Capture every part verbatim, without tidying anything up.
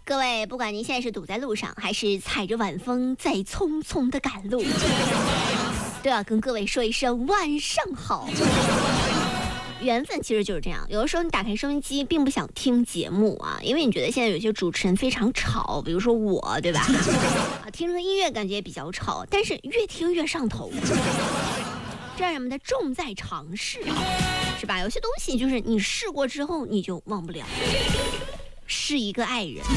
各位，不管您现在是堵在路上，还是踩着晚风在匆匆的赶路，都要跟各位说一声晚上好。缘分其实就是这样，有的时候你打开收音机并不想听节目啊，因为你觉得现在有些主持人非常吵，比如说我，对吧？啊，听着音乐感觉也比较吵，但是越听越上头。这样什么的，重在尝试啊，是吧？有些东西就是你试过之后你就忘不了。是一个爱人，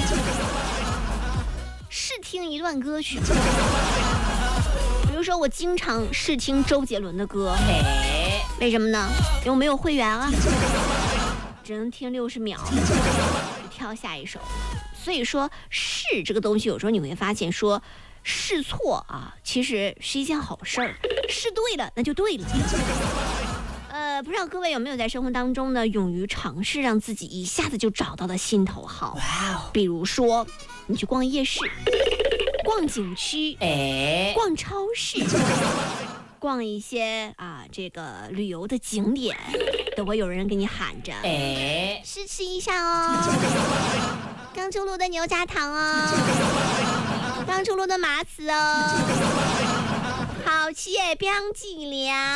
试听一段歌曲，比如说我经常试听周杰伦的歌，为什么呢？因为我没有会员啊，只能听六十秒，就跳下一首。所以说试这个东西，有时候你会发现说试错啊，其实是一件好事儿，试对了那就对了。呃，不知道各位有没有在生活当中呢，勇于尝试，让自己一下子就找到了心头好。比如说，你去逛夜市、逛景区、哎、逛超市、逛一些啊这个旅游的景点，都会有人给你喊着，哎，试吃一下哦，刚出炉的牛轧糖哦，刚出炉的麻糍哦，好吃耶，冰激凌。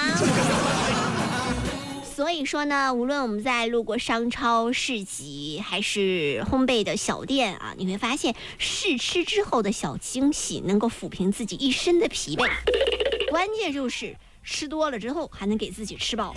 所以说呢，无论我们在路过商超、市集，还是烘焙的小店啊，你会发现试吃之后的小惊喜能够抚平自己一身的疲惫。关键就是吃多了之后还能给自己吃饱。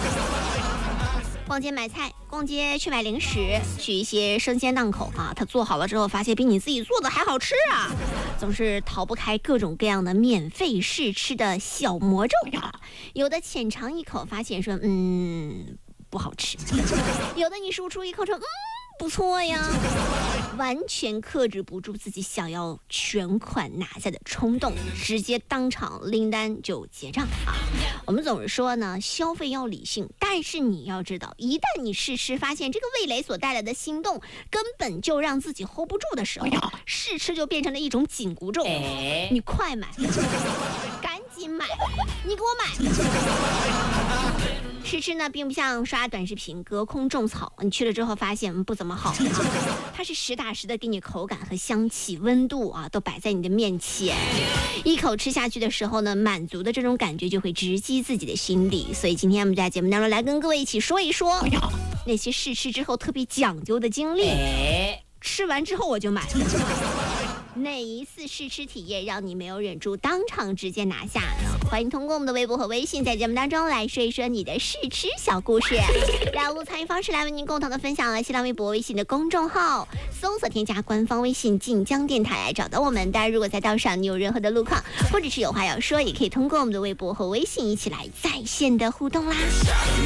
逛街买菜，逛街去买零食，去一些生鲜档口啊，它做好了之后发现比你自己做的还好吃啊，总是逃不开各种各样的免费试吃的小魔咒啊。有的浅尝一口发现说嗯不好吃，有的你输出一口说嗯不错呀，完全克制不住自己想要全款拿下的冲动，直接当场拎单就结账啊！我们总是说呢，消费要理性，但是你要知道，一旦你试吃发现这个味蕾所带来的心动根本就让自己 hold 不住的时候，试吃就变成了一种紧箍咒。你快买，赶紧买，你给我买！试吃呢，并不像刷短视频隔空种草，你去了之后发现不怎么好啊，它是实打实的给你口感和香气、温度啊都摆在你的面前，一口吃下去的时候呢，满足的这种感觉就会直击自己的心底。所以今天我们在节目当中来跟各位一起说一说那些试吃之后特别讲究的经历，吃完之后我就买了。哪一次试吃体验让你没有忍住当场直接拿下呢？欢迎通过我们的微博和微信在节目当中来说一说你的试吃小故事，来录参与方式来为您共同的分享了新浪微博微信的公众号，搜索添加官方微信晋江电台来找到我们。当然如果在道上你有任何的路况或者是有话要说，也可以通过我们的微博和微信一起来在线的互动啦。